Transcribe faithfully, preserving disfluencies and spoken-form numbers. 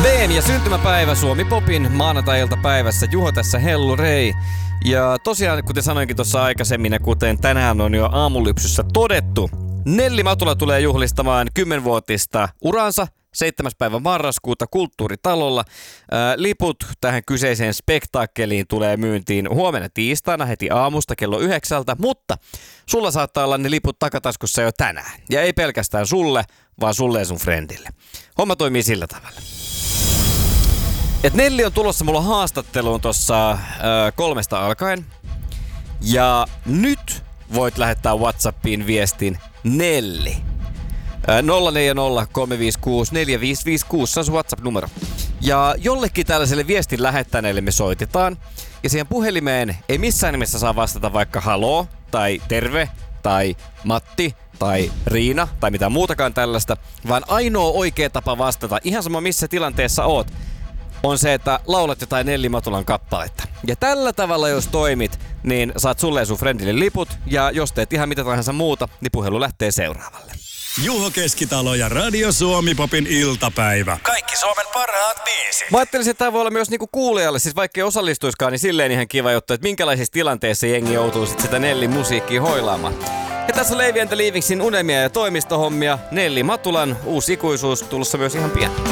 Leem ja syntymäpäivä Suomi Popin maanantai-iltapäivässä. Juho tässä hellurei. Ja tosiaan, kuten sanoinkin tuossa aikaisemmin ja kuten tänään on jo aamulypsyssä todettu, Nelli Matula tulee juhlistamaan kymmenvuotista uransa seitsemäs päivä marraskuuta Kulttuuritalolla. Ää, liput tähän kyseiseen spektaakkeliin tulee myyntiin huomenna tiistaina heti aamusta kello yhdeksältä, mutta sulla saattaa olla ne liput takataskussa jo tänään. Ja ei pelkästään sulle, vaan sulle ja sun friendille. Homma toimii sillä tavalla. Et Nelli on tulossa mulla haastatteluun tossa äh, kolmesta alkaen. Ja nyt voit lähettää WhatsAppiin viestin Nelli. Äh, nolla neljä nolla kolme viisi kuusi neljä viisi viisi kuusi, se on sun WhatsApp-numero. Ja jollekin tällaiselle viestin lähettäneelle me soitetaan. Ja siihen puhelimeen ei missään nimessä saa vastata vaikka haloo, tai terve, tai Matti, tai Riina, tai mitään muutakaan tällaista. Vaan ainoa oikea tapa vastata, ihan sama missä tilanteessa oot, on se, että laulat jotain Nelli Matulan kappaletta. Ja tällä tavalla jos toimit, niin saat sulle ja sun friendille liput. Ja jos teet ihan mitä tahansa muuta, niin puhelu lähtee seuraavalle. Juho Keskitalo ja Radio Suomi Popin iltapäivä. Kaikki Suomen parhaat biisit. Mä ajattelisin, että tämä voi olla myös niinku kuulijalle, siis vaikka ei osallistuiskaan, niin silleen ihan kiva juttu, että minkälaisissa tilanteissa jengi joutuu sit sitä Nellin musiikkia hoilaamaan. Ja tässä on Leevi and the Leavingsin unelmia ja toimistohommia. Nelli Matulan uusi ikuisuus tulossa myös ihan pian.